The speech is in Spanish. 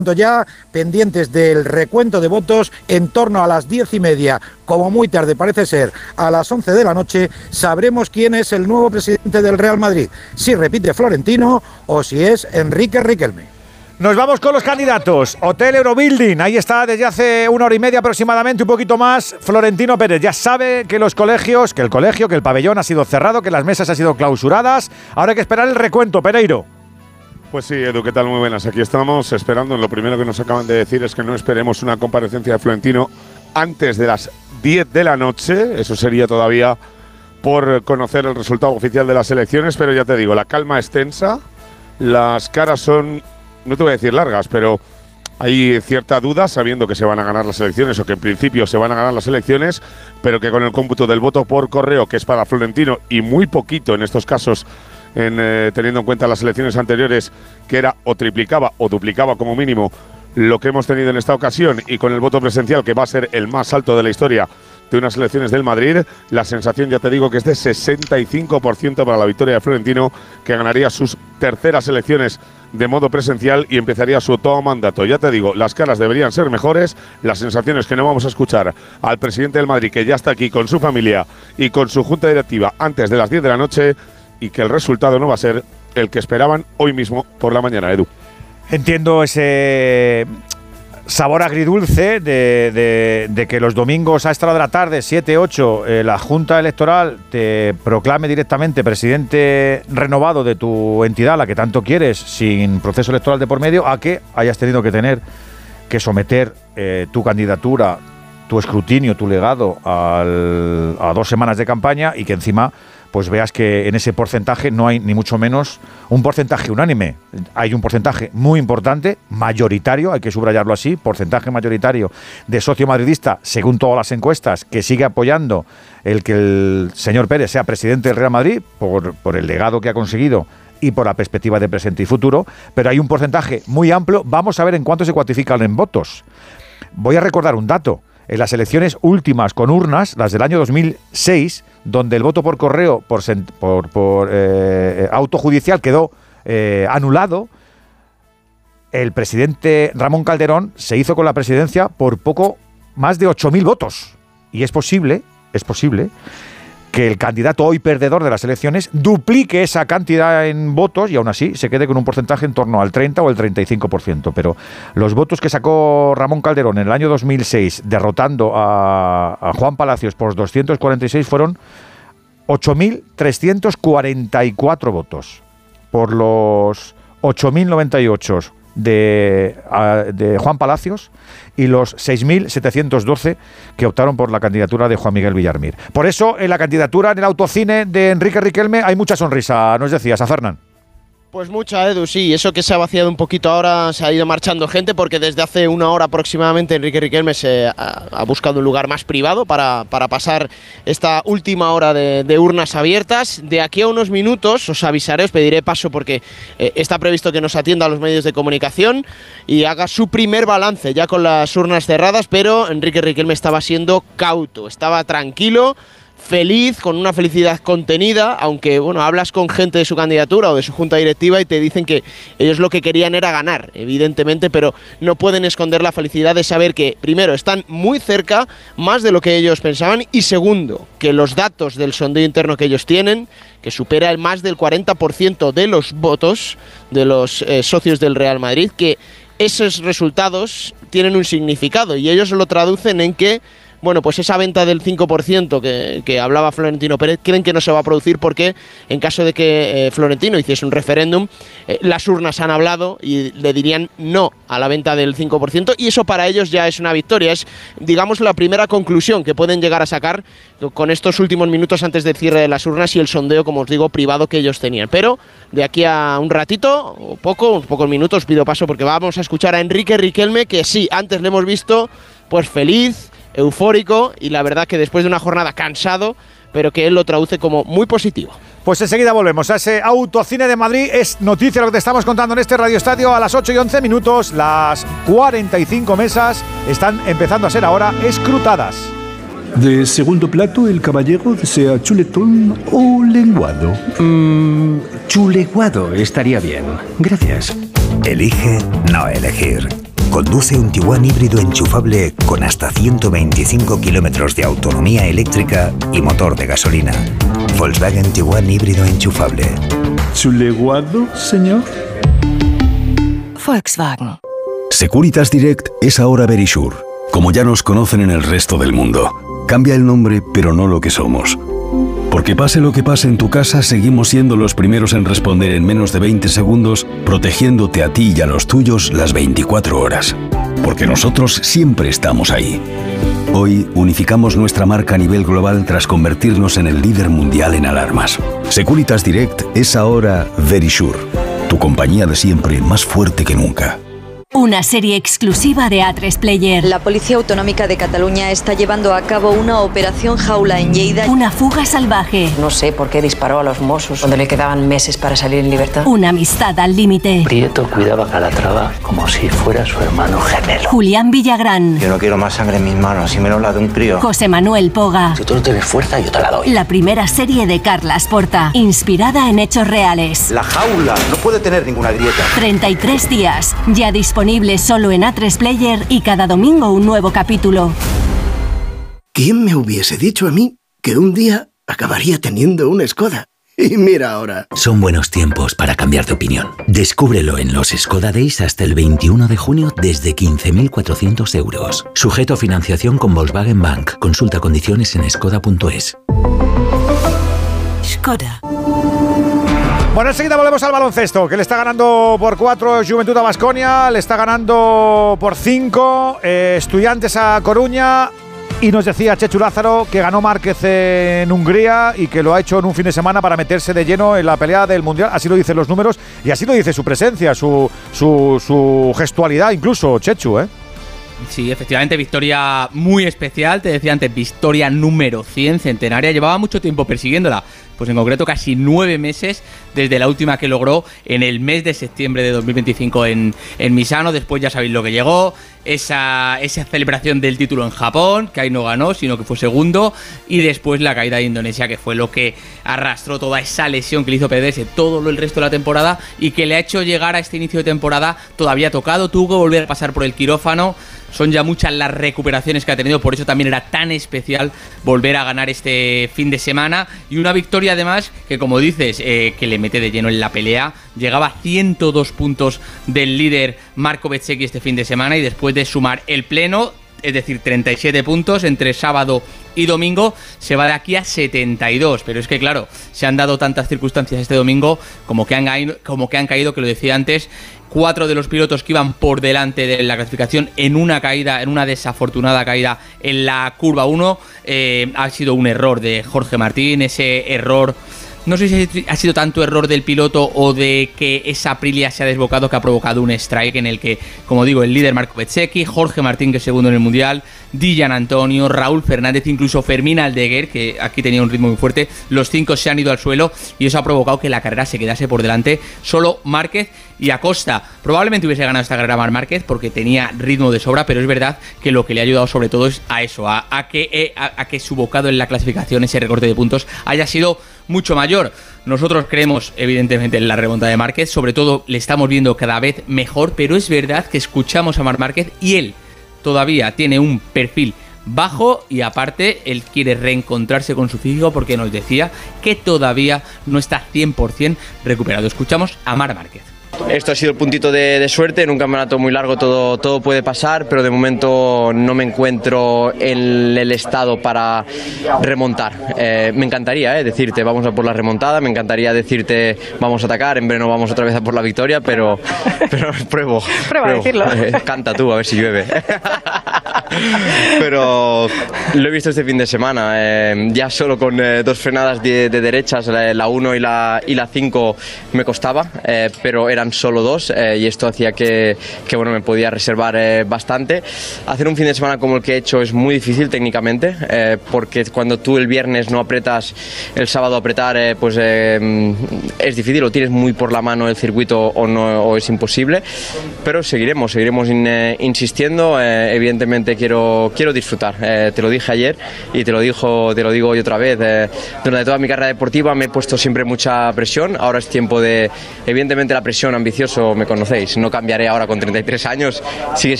Ya pendientes del recuento de votos, en torno a las 10:30, como muy tarde parece ser, a las 11 de la noche, sabremos quién es el nuevo presidente del Real Madrid, si repite Florentino o si es Enrique Riquelme. Nos vamos con los candidatos. Hotel Eurobuilding, ahí está desde hace 1 hora y media aproximadamente, un poquito más, Florentino Pérez. Ya sabe que los colegios, que el pabellón ha sido cerrado, que las mesas han sido clausuradas. Ahora hay que esperar el recuento, Pereiro. Pues sí, Edu, ¿qué tal? Muy buenas. Aquí estamos esperando. Lo primero que nos acaban de decir es que no esperemos una comparecencia de Florentino antes de las 10 de la noche. Eso sería todavía por conocer el resultado oficial de las elecciones, pero ya te digo, la calma es tensa, las caras son, no te voy a decir largas, pero hay cierta duda sabiendo que se van a ganar las elecciones o que en principio se van a ganar las elecciones, pero que con el cómputo del voto por correo, que es para Florentino y muy poquito en estos casos, teniendo en cuenta las elecciones anteriores, que era o triplicaba o duplicaba como mínimo lo que hemos tenido en esta ocasión, y con el voto presencial, que va a ser el más alto de la historia de unas elecciones del Madrid, la sensación, ya te digo, que es de 65% para la victoria de Florentino, que ganaría sus terceras elecciones de modo presencial y empezaría su todo mandato. Ya te digo, las caras deberían ser mejores, la sensación es que no vamos a escuchar al presidente del Madrid, que ya está aquí con su familia y con su junta directiva antes de las 10 de la noche, y que el resultado no va a ser el que esperaban hoy mismo por la mañana, Edu. Entiendo ese sabor agridulce de que los domingos a esta hora de la tarde, 7, 8, la Junta Electoral te proclame directamente presidente renovado de tu entidad, la que tanto quieres, sin proceso electoral de por medio, a que hayas tenido que someter tu candidatura, tu escrutinio, tu legado a 2 semanas de campaña, y que encima pues veas que en ese porcentaje no hay ni mucho menos un porcentaje unánime. Hay un porcentaje muy importante, mayoritario, hay que subrayarlo así, porcentaje mayoritario de socio madridista, según todas las encuestas, que sigue apoyando el que el señor Pérez sea presidente del Real Madrid por el legado que ha conseguido y por la perspectiva de presente y futuro, pero hay un porcentaje muy amplio. Vamos a ver en cuánto se cuantifican en votos. Voy a recordar un dato. En las elecciones últimas con urnas, las del año 2006, donde el voto por correo, por auto judicial quedó anulado, el presidente Ramón Calderón se hizo con la presidencia por poco más de 8.000 votos. Y es posible que el candidato hoy perdedor de las elecciones duplique esa cantidad en votos y aún así se quede con un porcentaje en torno al 30 o el 35%. Pero los votos que sacó Ramón Calderón en el año 2006 derrotando a Juan Palacios por 246 fueron 8.344 votos. Por los 8.098 de Juan Palacios y los 6.712 que optaron por la candidatura de Juan Miguel Villarmir. Por eso, en la candidatura, en el autocine de Enrique Riquelme, hay mucha sonrisa, nos decías, a Fernán. Pues mucha, Edu, sí. Eso que se ha vaciado un poquito ahora, se ha ido marchando gente, porque desde hace 1 hora aproximadamente Enrique Riquelme se ha buscado un lugar más privado para pasar esta última hora de urnas abiertas. De aquí a unos minutos os avisaré, os pediré paso, porque está previsto que nos atienda a los medios de comunicación y haga su primer balance ya con las urnas cerradas, pero Enrique Riquelme estaba siendo cauto, estaba tranquilo, feliz, con una felicidad contenida, aunque bueno, hablas con gente de su candidatura o de su junta directiva y te dicen que ellos lo que querían era ganar, evidentemente, pero no pueden esconder la felicidad de saber que, primero, están muy cerca, más de lo que ellos pensaban, y segundo, que los datos del sondeo interno que ellos tienen, que supera el más del 40% de los votos de los socios del Real Madrid, que esos resultados tienen un significado y ellos lo traducen en que, bueno, pues esa venta del 5% que hablaba Florentino Pérez, creen que no se va a producir porque en caso de que Florentino hiciese un referéndum, las urnas han hablado y le dirían no a la venta del 5%, y eso para ellos ya es una victoria. Es, digamos, la primera conclusión que pueden llegar a sacar con estos últimos minutos antes del cierre de las urnas y el sondeo, como os digo, privado que ellos tenían. Pero de aquí a un ratito, o pocos minutos, pido paso porque vamos a escuchar a Enrique Riquelme, que sí, antes le hemos visto pues feliz, eufórico, y la verdad que después de una jornada cansado, pero que él lo traduce como muy positivo. Pues enseguida volvemos a ese autocine de Madrid. Es noticia lo que te estamos contando en este Radio Estadio a las 8 y 11 minutos. Las 45 mesas están empezando a ser ahora escrutadas. De segundo plato, el caballero desea chuletón o lenguado. Chuleguado estaría bien. Gracias. Elige no elegir. Conduce un Tiguan híbrido enchufable con hasta 125 kilómetros de autonomía eléctrica y motor de gasolina. Volkswagen Tiguan híbrido enchufable. ¿Su lenguado, señor? Volkswagen. Securitas Direct es ahora Verisure, como ya nos conocen en el resto del mundo. Cambia el nombre, pero no lo que somos. Porque pase lo que pase en tu casa, seguimos siendo los primeros en responder en menos de 20 segundos, protegiéndote a ti y a los tuyos las 24 horas. Porque nosotros siempre estamos ahí. Hoy unificamos nuestra marca a nivel global tras convertirnos en el líder mundial en alarmas. Securitas Direct es ahora Verisure, tu compañía de siempre más fuerte que nunca. Una serie exclusiva de A3 Player. La Policía Autonómica de Cataluña está llevando a cabo una operación jaula en Lleida. Una fuga salvaje. No sé por qué disparó a los Mossos cuando le quedaban meses para salir en libertad. Una amistad al límite. Prieto cuidaba a Calatrava como si fuera su hermano gemelo. Julián Villagrán. Yo no quiero más sangre en mis manos, y menos la de un crío. José Manuel Poga. Si tú no tienes fuerza, yo te la doy. La primera serie de Carlas Porta, inspirada en hechos reales. La jaula no puede tener ninguna grieta. 33 días, ya disponible solo en A3 Player y cada domingo un nuevo capítulo. ¿Quién me hubiese dicho a mí que un día acabaría teniendo una Skoda? Y mira ahora. Son buenos tiempos para cambiar de opinión. Descúbrelo en los Skoda Days hasta el 21 de junio desde 15.400 euros. Sujeto a financiación con Volkswagen Bank. Consulta condiciones en skoda.es. Skoda. Bueno, enseguida volvemos al baloncesto, que le está ganando por 4 Juventud a Baskonia, le está ganando por 5 Estudiantes a Coruña, y nos decía Chechu Lázaro que ganó Márquez en Hungría y que lo ha hecho en un fin de semana para meterse de lleno en la pelea del Mundial. Así lo dicen los números y así lo dice su presencia, su gestualidad incluso, Chechu, ¿eh? Sí, efectivamente, victoria muy especial, te decía antes, victoria número 100, centenaria, llevaba mucho tiempo persiguiéndola, pues en concreto casi 9 meses desde la última que logró en el mes de septiembre de 2025 en Misano. Después ya sabéis lo que llegó, esa celebración del título en Japón, que ahí no ganó, sino que fue segundo, y después la caída de Indonesia, que fue lo que arrastró toda esa lesión que le hizo perderse todo el resto de la temporada y que le ha hecho llegar a este inicio de temporada todavía tocado, tuvo que volver a pasar por el quirófano. Son ya muchas las recuperaciones que ha tenido, por eso también era tan especial volver a ganar este fin de semana. Y una victoria además que, como dices, que le mete de lleno en la pelea. Llegaba a 102 puntos del líder Marco Bezzecchi este fin de semana, y después de sumar el pleno, es decir, 37 puntos entre sábado y domingo, se va de aquí a 72. Pero es que, claro, se han dado tantas circunstancias este domingo como que han caído, que lo decía antes, 4 de los pilotos que iban por delante de la clasificación en una caída, en una desafortunada caída en la curva 1. Ha sido un error de Jorge Martín, ese error. No sé si ha sido tanto error del piloto o de que esa Aprilia se ha desbocado, que ha provocado un strike en el que, como digo, el líder Marco Bezzecchi, Jorge Martín, que es segundo en el Mundial, Dillan Antonio, Raúl Fernández, incluso Fermín Aldeguer, que aquí tenía un ritmo muy fuerte, los 5 se han ido al suelo y eso ha provocado que la carrera se quedase por delante solo Márquez y Acosta. Probablemente hubiese ganado esta carrera Marc Márquez porque tenía ritmo de sobra, pero es verdad que lo que le ha ayudado sobre todo es a eso, a que su bocado en la clasificación, ese recorte de puntos, haya sido mucho mayor. Nosotros creemos evidentemente en la remontada de Márquez, sobre todo le estamos viendo cada vez mejor, pero es verdad que escuchamos a Marc Márquez y él todavía tiene un perfil bajo y aparte él quiere reencontrarse con su físico porque nos decía que todavía no está 100% recuperado. Escuchamos a Marc Márquez. Esto ha sido el puntito de suerte, en un campeonato muy largo todo puede pasar, pero de momento no me encuentro en el estado para remontar. Me encantaría decirte vamos a por la remontada, me encantaría decirte vamos a atacar, en verano vamos otra vez a por la victoria, pero pruebo a decirlo. Canta tú, a ver si llueve. Pero lo he visto este fin de semana, ya solo con 2 frenadas de derechas, la 1 y la 5 me costaba, pero eran solo 2 y esto hacía que bueno, me podía reservar bastante. Hacer un fin de semana como el que he hecho es muy difícil técnicamente, porque cuando tú el viernes no apretas, el sábado apretar, pues es difícil, o tienes muy por la mano el circuito o es imposible, pero seguiremos insistiendo. Evidentemente quiero disfrutar, te lo dije ayer y te lo digo hoy otra vez. Durante toda mi carrera deportiva me he puesto siempre mucha presión, ahora es tiempo de, evidentemente la presión, ambicioso, me conocéis, no cambiaré ahora con 33 años, sigue